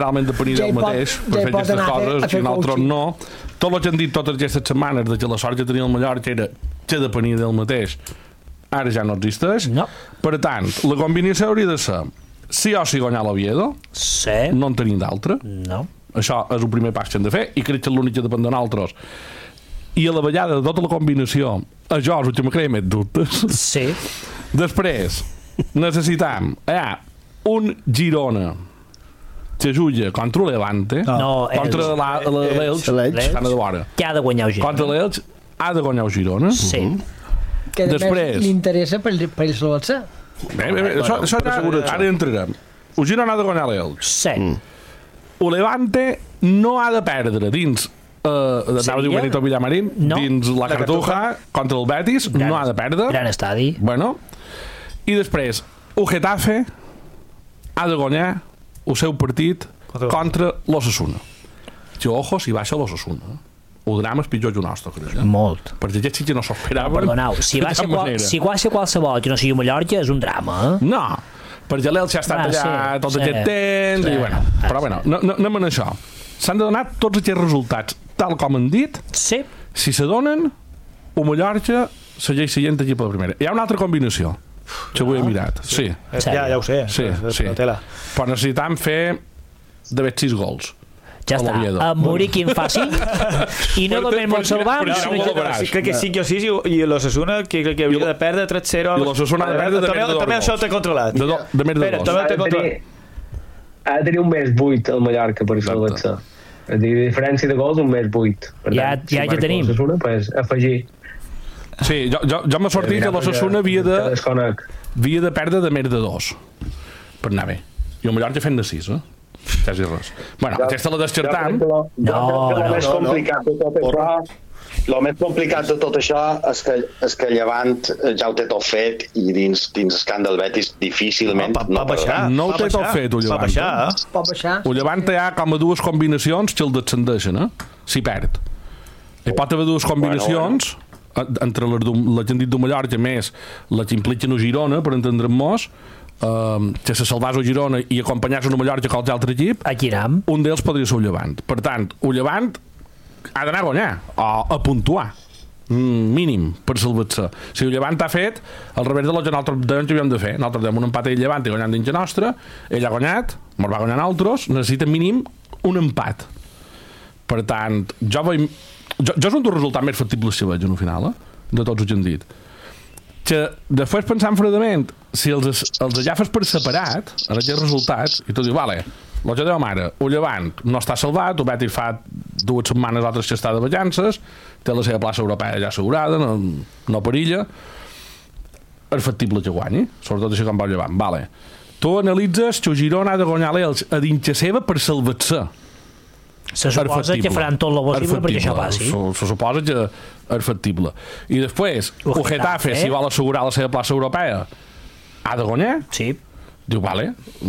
realment depenir del mateix per fer aquestes coses i nosaltres no. Tot el que han dit totes aquestes setmanes de que la sort que tenia el Mallorca era que depenia del mateix, ara ja no existeix. Per tant, la combinació hauria de ser sí o sí guanyar l'Oviedo, no en tenim d'altre. Això és el primer pas que hem de fer i crec que és l'únic que depèn de nosaltres. I a la vegada de tota la combinació, això és el que me crea més dubtes. Després necessitam un Girona que juga contra l'Elante, contra l'Elx, que ha de guanyar el Girona. Contra l'Elx ha de guanyar el Girona. Que després li interessa per ells l'Elx. Això ara entrarem. El Girona ha de guanyar l'Elx. El Levante no ha de perdre dins anava a dir Benito Villamarín, dins la Cartuja contra el Betis, no ha de perdre. Gran estadi. I després el Getafe ha de guanyar el seu partit contra l'Osasuna. Que ojo si baixa l'Osasuna. El drama és pitjor que el nostre, crec. Molt. Perquè aquest sí que no s'ho esperaven. Perdoneu, si baixa qualsevol que no sigui Mallorca és un drama, No, perquè l'Elx ha estat allà tot aquest temps i bueno, però bueno, anem en això. S'han de donar tots aquests resultats tal com han dit. Si se donen, el Mallorca segueix sent equip de primera. Hi ha una altra combinació que avui he mirat. Ja ho sé. Però necessitam fer de 6 gols. Ja està, a morir qui en faci i no només Montsalvam crec que 5 o 6 i l'Osasuna que crec que hauria de perdre 3-0 i l'Osasuna ha de perdre de més de 2 gols. També això t'he controlat de més de 2. Ha de tenir un més 8 el Mallorca per salvar-se. A diferència de gols, un més 8. Ja tenim. L'Osasuna, doncs, afegir. Sí, jo m'he sortit que l'Osasuna havia de perdre de més de 2 per anar bé. I el Mallorca fent de 6, quasi res. Bueno, aquesta la descartam. El més complicat de tot això és que Llevant ja ho té tot fet i dins el camp del Betis difícilment no ho té tot fet, el Llevant. El Llevant hi ha com a 2 combinacions que el descendeixen, si perd. Hi pot haver 2 combinacions entre la que han dit de Mallorca més la que impliquen el Girona, per entendre'm-nos, que se salvàs el Girona i acompanyàs el Mallorca a qualsevol altre equip, un d'ells podria ser el Llevant. Per tant, el Llevant ha d'anar a guanyar o a puntuar mínim per salvar-se. Si el Llevant ha fet al revés de lo que nosaltres havíem de fer, nosaltres dèiem un empat a Llevant i guanyant dins nostra, ell ha guanyat, ens va guanyar nosaltres, necessita mínim un empat. Per tant, jo és un dels resultats més factibles si veig en el final, de tots els que han dit. Que després pensant fredament, si els agafes per separat, ara aquests resultats, i tu dius, vale, el que dèiem ara, el Llevant no està salvat, el Betis fa 2 setmanes altres que està de vacances, té la seva plaça europea ja assegurada, no perilla, és factible que guanyi, sobretot així com va el Llevant, vale. Tu analitzes que el Girona ha de guanyar l'Elx a dintre seva per salvar-se. Se suposa que faran tot el possible perquè això passi. Se suposa que és factible. I després, el Getafe, si vol assegurar la seva plaça europea, ha de guanyar? Sí. Diu, vale,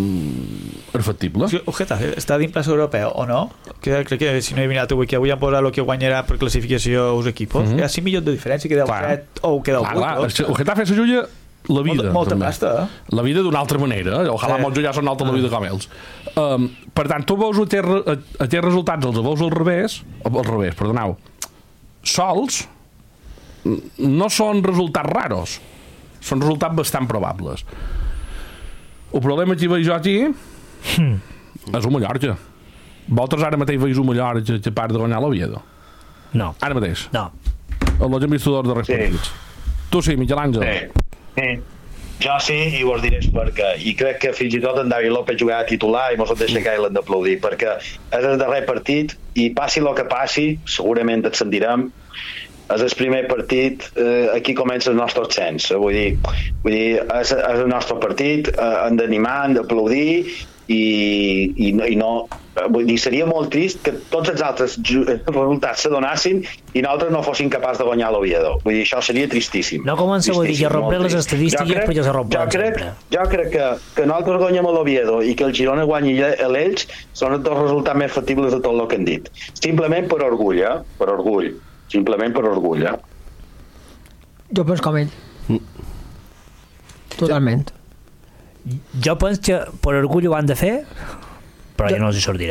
és factible. El Getafe està dins plaça europea o no? Crec que si no he mirat avui, que avui han posat el que guanyarà per classificació els equipos. Hi ha 5 milions de diferència, queda el 7 o queda el 8. El Getafe se juga la vida. Molta pasta. La vida d'una altra manera. Ojalà molts ja són alta la vida com ells. Per tant, tu veus aquests resultats, els veus al revés, perdoneu, sols no són resultats raros, són resultats bastant probables. El problema que veig jo aquí és el Mallorca. Vosaltres ara mateix veig el Mallorca capaç de guanyar l'Oviedo? No. Ara mateix? No. El que hem vist dels darrers partits. Tu sí, Miquel Àngel? Jo sí, i vos diré perquè i crec que fins i tot en David López jugarà titular i mos ho deixa caure l'hem d'aplaudir perquè és el darrer partit i passi el que passi, segurament et sentirem, és el primer partit, aquí comença el nostre ascens, vull dir és el nostre partit, hem d'animar, hem d'aplaudir i no, vull dir, seria molt trist que tots els altres resultats se donassin i nosaltres no fossin capaços de guanyar l'Oviedo. Vull dir, això seria tristíssim. No comenceu a dir que rompre les estadístiques perquè se rompen sempre. Jo crec que nosaltres guanyem l'Oviedo i que el Girona guanyi l'Elx són els 2 resultats més factibles de tot el que han dit. Simplement per orgull, per orgull. Simplement per orgull, Jo penso com ell. Totalment. Jo penso que per orgull ho han de fer però ja no els hi sortirà.